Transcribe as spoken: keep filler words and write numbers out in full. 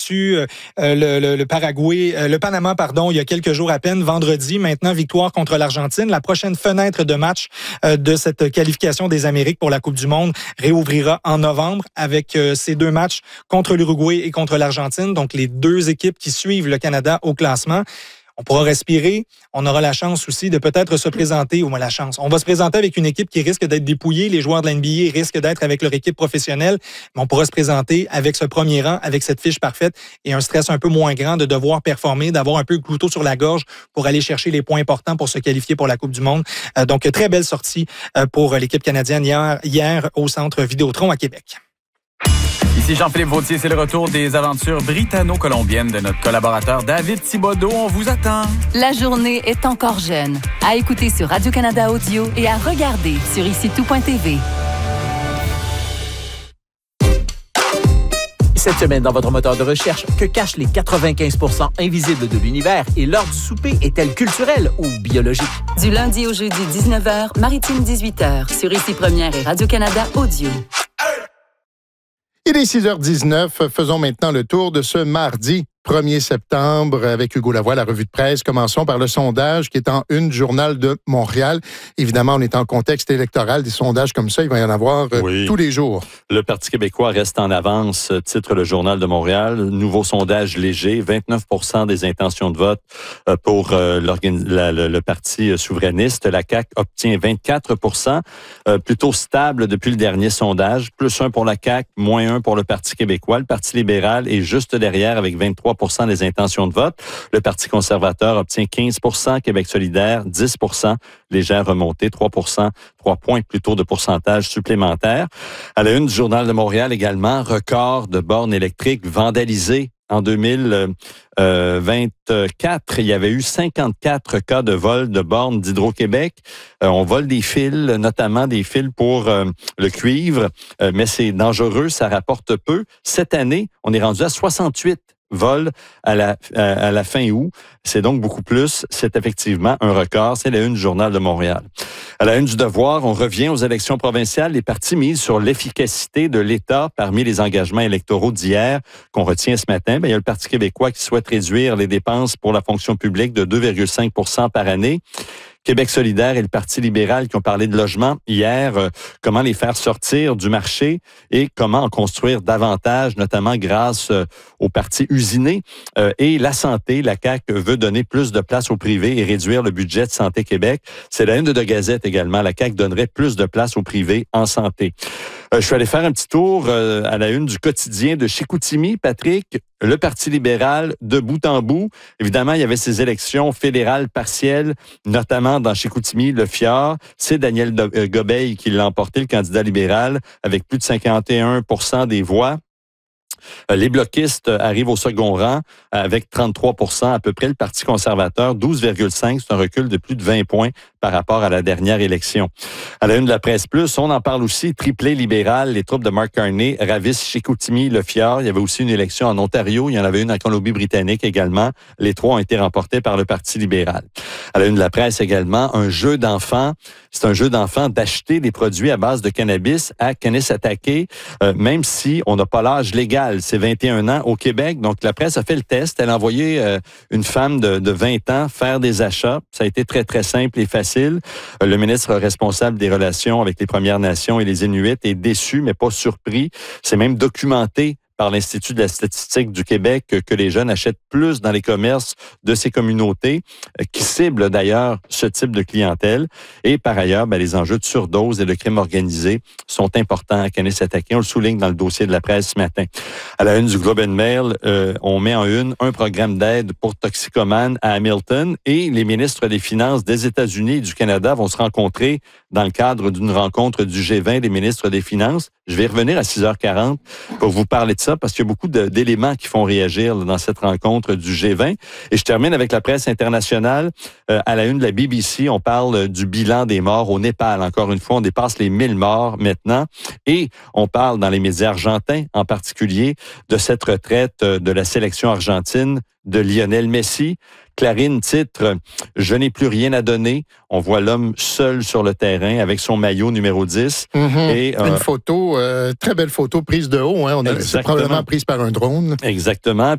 battu euh, le, le, le Paraguay, euh, le Panama, pardon, il y a quelques jours à peine, vendredi. Maintenant, victoire contre l'Argentine. La prochaine fenêtre de match euh, de cette qualification des Amériques pour la Coupe du Monde réouvrira en novembre avec euh, ces deux matchs contre l'Uruguay et contre l'Argentine. Donc, les deux équipes qui suivent le Canada au classement. On pourra respirer. On aura la chance aussi de peut-être se présenter, ou moins la chance. On va se présenter avec une équipe qui risque d'être dépouillée. Les joueurs de l'N B A risquent d'être avec leur équipe professionnelle. Mais on pourra se présenter avec ce premier rang, avec cette fiche parfaite et un stress un peu moins grand de devoir performer, d'avoir un peu le couteau sur la gorge pour aller chercher les points importants pour se qualifier pour la Coupe du Monde. Euh, donc, très belle sortie euh, pour l'équipe canadienne hier, hier au Centre Vidéotron à Québec. Ici Jean-Philippe Vautier, c'est le retour des aventures britanno-colombiennes de notre collaborateur David Thibodeau. On vous attend. La journée est encore jeune. À écouter sur Radio-Canada Audio et à regarder sur ici tout point t v. Cette semaine, dans votre moteur de recherche, que cachent les quatre-vingt-quinze pour cent invisibles de l'univers et l'heure du souper est-elle culturelle ou biologique? Du lundi au jeudi, dix-neuf heures, Maritime dix-huit heures, sur Ici Première et Radio-Canada Audio. Il est six heures dix-neuf. Faisons maintenant le tour de ce mardi premier septembre avec Hugo Lavoie, la revue de presse. Commençons par le sondage qui est en une, Journal de Montréal. Évidemment, on est en contexte électoral. Des sondages comme ça, il va y en avoir euh, oui. tous les jours. Le Parti québécois reste en avance, titre le Journal de Montréal. Nouveau sondage léger, vingt-neuf pour cent des intentions de vote pour euh, la, le, le Parti souverainiste. La C A Q obtient vingt-quatre pour cent, euh, plutôt stable depuis le dernier sondage. Plus un pour la C A Q, moins un pour le Parti québécois. Le Parti libéral est juste derrière avec vingt-trois pour cent des intentions de vote. Le Parti conservateur obtient quinze pour cent, Québec solidaire, dix pour cent, légère remontée, trois pour cent, trois points plutôt de pourcentage supplémentaire. À la une du Journal de Montréal également, record de bornes électriques vandalisées. En deux mille vingt-quatre, il y avait eu cinquante-quatre cas de vol de bornes d'Hydro-Québec. Euh, on vole des fils, notamment des fils pour euh, le cuivre, euh, mais c'est dangereux, ça rapporte peu. Cette année, on est rendu à soixante-huit vols à la, à, à la fin août. C'est donc beaucoup plus. C'est effectivement un record. C'est la une du Journal de Montréal. À la une du Devoir, on revient aux élections provinciales. Les partis misent sur l'efficacité de l'État parmi les engagements électoraux d'hier qu'on retient ce matin. Bien, il y a le Parti québécois qui souhaite réduire les dépenses pour la fonction publique de deux virgule cinq pour cent par année. Québec solidaire et le Parti libéral qui ont parlé de logement hier, euh, comment les faire sortir du marché et comment en construire davantage, notamment grâce euh, au parti usiné. Euh, et la santé, la C A Q veut donner plus de place au privé et réduire le budget de Santé Québec. C'est la une de Gazette également. La C A Q donnerait plus de place au privé en santé. Euh, je suis allé faire un petit tour euh, à la une du quotidien de Chicoutimi, Patrick. Le Parti libéral, de bout en bout. Évidemment, il y avait ces élections fédérales partielles, notamment dans Chicoutimi, le Fjord. C'est Daniel Gobeil qui l'a emporté, le candidat libéral, avec plus de cinquante et un pour cent des voix. Les bloquistes arrivent au second rang avec trente-trois pour cent à peu près. Le Parti conservateur, douze virgule cinq, c'est un recul de plus de vingt points par rapport à la dernière élection. À la une de la Presse Plus, on en parle aussi, triplé libéral, les troupes de Mark Carney ravissent Chicoutimi, le Fjord. Il y avait aussi une élection en Ontario, il y en avait une en Colombie-Britannique également. Les trois ont été remportés par le Parti libéral. À la une de la Presse également, un jeu d'enfants. C'est un jeu d'enfants d'acheter des produits à base de cannabis à Kanesatake, euh, même si on n'a pas l'âge légal. C'est vingt et un ans au Québec. Donc, la presse a fait le test. Elle a envoyé euh, une femme de, de vingt ans faire des achats. Ça a été très, très simple et facile. Euh, le ministre responsable des relations avec les Premières Nations et les Inuits est déçu, mais pas surpris. C'est même documenté par l'Institut de la statistique du Québec que les jeunes achètent plus dans les commerces de ces communautés, qui ciblent d'ailleurs ce type de clientèle. Et par ailleurs, ben, les enjeux de surdose et de crime organisé sont importants à Kanesatake. On le souligne dans le dossier de la presse ce matin. À la une du Globe and Mail, euh, on met en une un programme d'aide pour toxicomanes à Hamilton et les ministres des Finances des États-Unis et du Canada vont se rencontrer dans le cadre d'une rencontre du G vingt des ministres des Finances. Je vais revenir à six heures quarante pour vous parler de ça parce qu'il y a beaucoup de, d'éléments qui font réagir là, dans cette rencontre du G vingt. Et je termine avec la presse internationale. Euh, à la une de la B B C, on parle du bilan des morts au Népal. Encore une fois, on dépasse les mille morts maintenant. Et on parle dans les médias argentins, en particulier, de cette retraite de la sélection argentine de Lionel Messi. Clarine titre « Je n'ai plus rien à donner ». On voit l'homme seul sur le terrain avec son maillot numéro dix. Mm-hmm. Et, euh, Une photo, euh, très belle photo prise de haut. Hein. On a, c'est probablement prise par un drone. Exactement.